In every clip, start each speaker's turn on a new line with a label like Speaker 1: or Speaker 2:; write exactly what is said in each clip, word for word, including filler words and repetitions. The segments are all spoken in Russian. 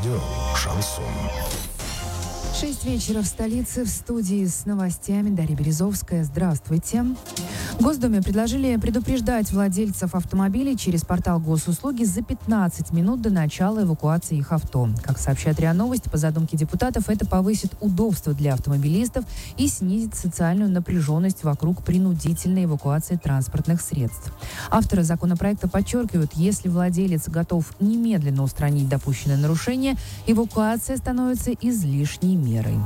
Speaker 1: Радио «Шансон».
Speaker 2: Шесть вечера в столице, в студии с новостями Дарья Березовская. Здравствуйте. В Госдуме предложили предупреждать владельцев автомобилей через портал госуслуги за пятнадцать минут до начала эвакуации их авто. Как сообщает РИА Новости, по задумке депутатов, это повысит удобство для автомобилистов и снизит социальную напряженность вокруг принудительной эвакуации транспортных средств. Авторы законопроекта подчеркивают, если владелец готов немедленно устранить допущенное нарушение, эвакуация становится излишней мерой.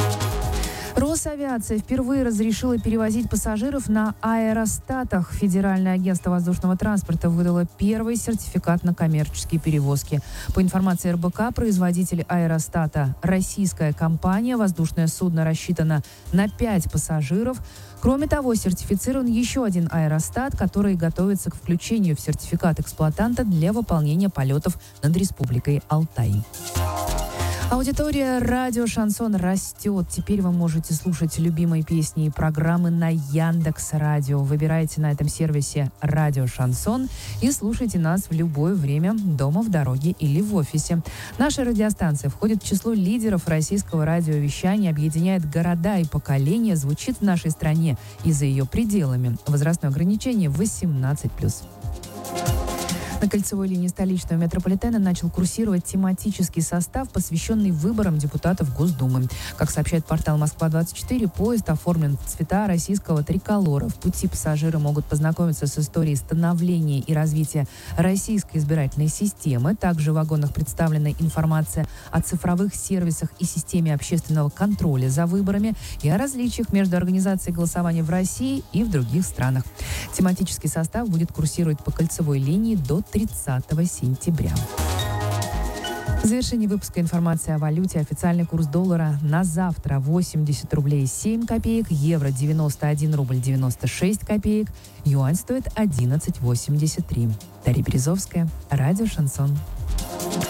Speaker 2: Росавиация впервые разрешила перевозить пассажиров на аэростатах. Федеральное агентство воздушного транспорта выдало первый сертификат на коммерческие перевозки. По информации эр бэ ка, производитель аэростата – российская компания. Воздушное судно рассчитано на пять пассажиров. Кроме того, сертифицирован еще один аэростат, который готовится к включению в сертификат эксплуатанта для выполнения полетов над Республикой Алтай. Аудитория радио «Шансон» растет. Теперь вы можете слушать любимые песни и программы на Яндекс.Радио. Выбирайте на этом сервисе «Радио Шансон» и слушайте нас в любое время дома, в дороге или в офисе. Наша радиостанция входит в число лидеров российского радиовещания, объединяет города и поколения, звучит в нашей стране и за ее пределами. Возрастное ограничение восемнадцать плюс. На кольцевой линии столичного метрополитена начал курсировать тематический состав, посвященный выборам депутатов Госдумы. Как сообщает портал Москва двадцать четыре, поезд оформлен в цвета российского триколора. В пути пассажиры могут познакомиться с историей становления и развития российской избирательной системы. Также в вагонах представлена информация о цифровых сервисах и системе общественного контроля за выборами и о различиях между организацией голосования в России и в других странах. Тематический состав будет курсировать по кольцевой линии до тридцатого сентября. В завершении выпуска информация о валюте. Официальный курс доллара на завтра восемьдесят рублей семь копеек, евро девяносто один рубль девяносто шесть копеек, юань стоит одиннадцать восемьдесят три. Дарья Березовская, радио «Шансон».